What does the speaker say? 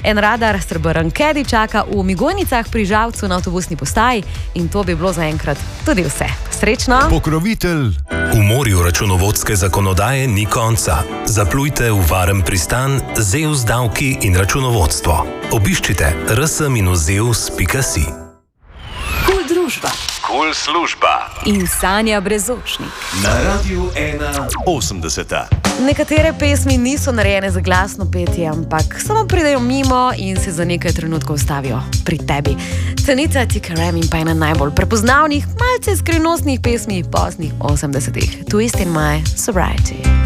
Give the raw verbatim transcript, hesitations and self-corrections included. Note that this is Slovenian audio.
En radar srebrn Caddy čaka v Migojnicah pri Žalcu na avtobusni postaji in to bi bilo zaenkrat tudi vse. Srečno! Pokrovitelj. V morju računovodske zakonodaje ni konca. Zaplujte v varen pristan Zeus davki in računovodstvo. Obiščite r s minus zeus pika si. Kul družba. Kul služba. In Sanja Brezočnik. Na Radiu ena osemdeseta. Nekatere pesmi niso narejene za glasno petje, ampak samo pridejo mimo in se za nekaj trenutkov ustavijo pri tebi. Cenica Tika Ram in pa ena najbolj prepoznavnih, malce skrivnostnih pesmi poznih osemdesetih. Twist in my sobriety.